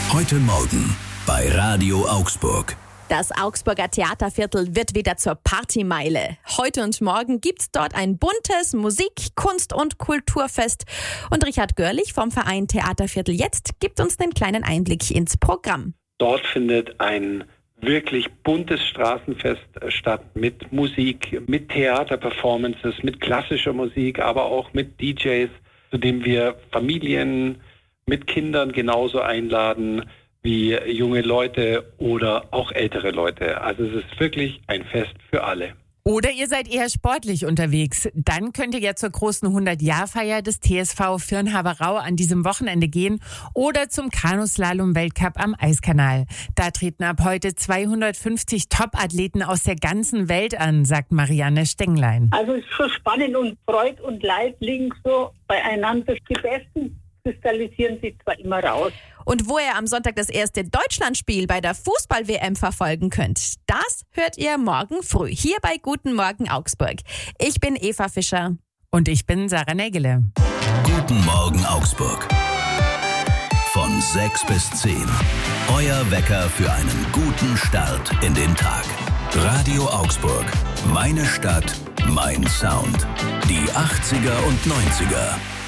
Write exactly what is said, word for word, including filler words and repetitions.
Heute Morgen bei Radio Augsburg. Das Augsburger Theaterviertel wird wieder zur Partymeile. Heute und morgen gibt's dort ein buntes Musik-, Kunst- und Kulturfest. Und Richard Görlich vom Verein Theaterviertel Jetzt gibt uns einen kleinen Einblick ins Programm. Dort findet ein wirklich buntes Straßenfest statt mit Musik, mit Theaterperformances, mit klassischer Musik, aber auch mit D Js, zu dem wir Familien mit Kindern genauso einladen wie junge Leute oder auch ältere Leute. Also es ist wirklich ein Fest für alle. Oder ihr seid eher sportlich unterwegs. Dann könnt ihr ja zur großen hundert-Jahr-Feier des T S V Virn-Haverau an diesem Wochenende gehen oder zum Kanuslalom-Weltcup am Eiskanal. Da treten ab heute zweihundertfünfzig Top-Athleten aus der ganzen Welt an, sagt Marianne Stenglein. Also es ist schon spannend und Freud und Leid liegen so beieinander. Die Besten kristallisieren sich zwar immer raus. Und wo ihr am Sonntag das erste Deutschlandspiel bei der Fußball-W M verfolgen könnt, das hört ihr morgen früh hier bei Guten Morgen Augsburg. Ich bin Eva Fischer. Und ich bin Sarah Nägele. Guten Morgen Augsburg. Von sechs bis zehn. Euer Wecker für einen guten Start in den Tag. Radio Augsburg. Meine Stadt, mein Sound. Die achtziger und neunziger.